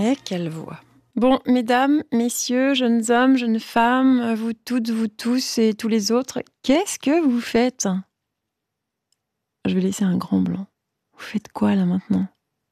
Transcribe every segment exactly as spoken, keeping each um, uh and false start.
Mais quelle voix! Bon, mesdames, messieurs, jeunes hommes, jeunes femmes, vous toutes, vous tous et tous les autres, qu'est-ce que vous faites? Je vais laisser un grand blanc. Vous faites quoi là maintenant?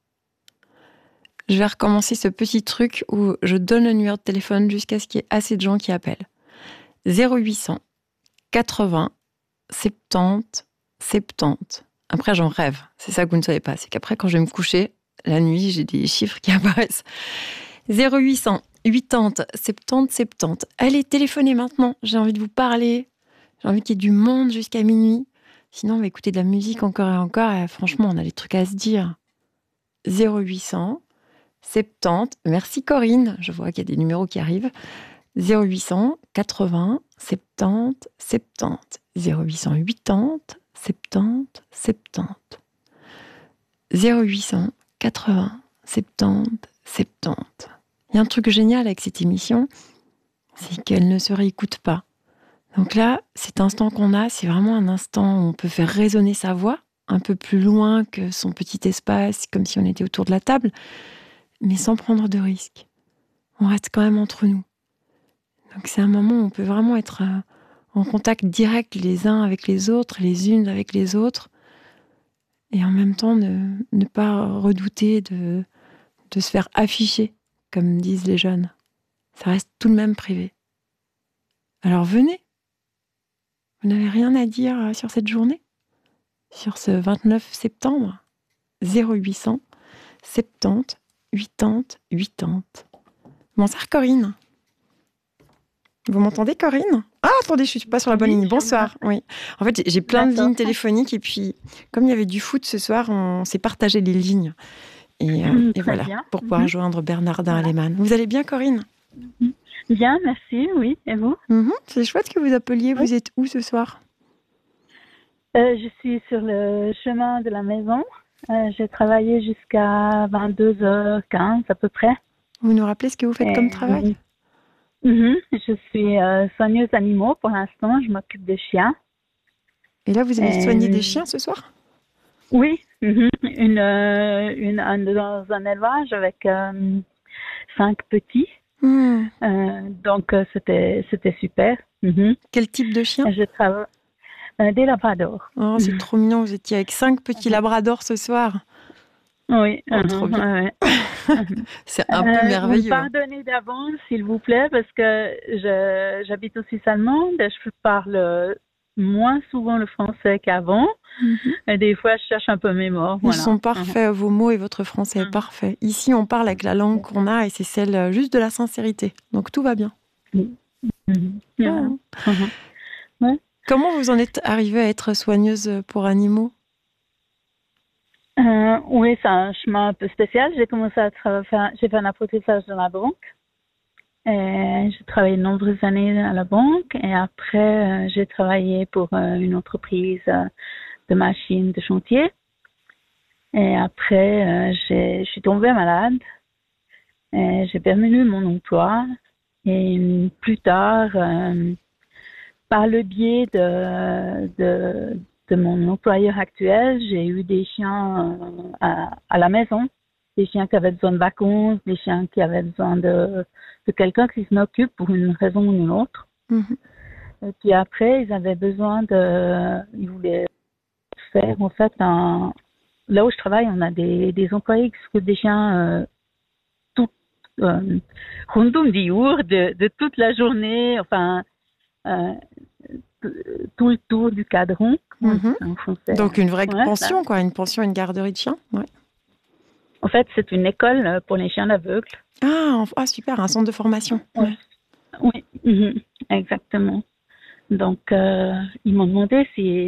Je vais recommencer ce petit truc où je donne le numéro de téléphone jusqu'à ce qu'il y ait assez de gens qui appellent. zéro huit cents quatre-vingts soixante-dix soixante-dix. Après, j'en rêve. C'est ça que vous ne savez pas. C'est qu'après, quand je vais me coucher, la nuit, j'ai des chiffres qui apparaissent. zéro huit cents quatre-vingts soixante-dix soixante-dix. Allez, téléphonez maintenant. J'ai envie de vous parler. J'ai envie qu'il y ait du monde jusqu'à minuit. Sinon, on va écouter de la musique encore et encore. Et franchement, on a des trucs à se dire. zéro huit cents soixante-dix. Merci Corinne. Je vois qu'il y a des numéros qui arrivent. zéro huit cents quatre-vingts soixante-dix soixante-dix. zéro huit cents quatre-vingts soixante-dix soixante-dix. zéro huit cents quatre-vingts soixante-dix soixante-dix. Il y a un truc génial avec cette émission, c'est qu'elle ne se réécoute pas. Donc là, cet instant qu'on a, c'est vraiment un instant où on peut faire résonner sa voix, un peu plus loin que son petit espace, comme si on était autour de la table, mais sans prendre de risques. On reste quand même entre nous. Donc c'est un moment où on peut vraiment être en contact direct les uns avec les autres, les unes avec les autres, et en même temps ne, ne pas redouter de, de se faire afficher, comme disent les jeunes. Ça reste tout de même privé. Alors venez. Vous n'avez rien à dire sur cette journée? Sur ce vingt-neuf septembre? zéro huit cents soixante-dix quatre-vingts quatre-vingts. Bonsoir Corinne. Vous m'entendez Corinne? Ah attendez, je suis pas sur la bonne Oui, ligne. Bonsoir. Oui. En fait, j'ai plein de lignes téléphoniques et puis comme il y avait du foot ce soir, on s'est partagé les lignes. Et, euh, Mmh, et voilà, bien. pour pouvoir Mmh. joindre Bernardin Voilà. Aleman. Vous allez bien Corinne? Mmh. Bien, merci, oui. Et vous? Mmh, c'est chouette que vous appeliez. Oui. Vous êtes où ce soir? Euh, je suis sur le chemin de la maison. Euh, j'ai travaillé jusqu'à vingt-deux heures quinze à peu près. Vous nous rappelez ce que vous faites Et, comme travail? mmh, je suis euh, soigneuse animaux pour l'instant. Je m'occupe de chiens. Et là, vous allez Et, soigner des chiens ce soir? Oui, mmh, une, euh, une, un, dans un élevage avec euh, cinq petits. Mmh. Euh, donc, euh, c'était, c'était super. Mmh. Quel type de chien? Je travaille euh, des labradors. Oh, c'est trop mignon. Vous étiez avec cinq petits labradors ce soir. Oui, Oh, trop bien. ouais, ouais. C'est un peu Euh, vous me merveilleux. pardonnez d'avance, s'il vous plaît, parce que je, j'habite en Suisse allemande et je parle moins souvent le français qu'avant. Mhm. Et des fois, je cherche un peu mes mots. Ils Voilà. sont parfaits, vos mots et votre français est parfait. Ici, on parle avec la langue qu'on a et c'est celle euh, juste de la sincérité. Donc, tout va bien. Mhm. Yeah. Oh. Mhm. Ouais. Comment vous en êtes arrivée à être soigneuse pour animaux? Euh, oui, c'est un chemin un peu spécial. J'ai commencé à travailler, j'ai fait un apprentissage dans la banque. Et j'ai travaillé de nombreuses années à la banque et après, euh, j'ai travaillé pour euh, une entreprise euh, de machines de chantier. Et après, euh, j'ai, je suis tombée malade et j'ai perdu mon emploi. Et plus tard, euh, par le biais de, de, de mon employeur actuel, j'ai eu des chiens euh, à, à la maison, des chiens qui avaient besoin de vacances, des chiens qui avaient besoin de, de quelqu'un qui s'en occupe pour une raison ou une autre. Mm-hmm. Et puis après, ils avaient besoin de... Ils voulaient faire, en fait, un... Là où je travaille, on a des, des employés qui s'occupent des chiens euh, tout, euh, rondom die Uhr, de, de toute la journée, enfin... Euh, tout le tour du cadran. Mm-hmm. En français. Donc une vraie Ouais, pension, ça. quoi, une pension, une garderie de chiens. Ouais. En fait, c'est une école pour les chiens aveugles. Ah, ah, super, un centre de formation. Ouais. Oui, mm-hmm, exactement. Donc, euh, ils m'ont demandé si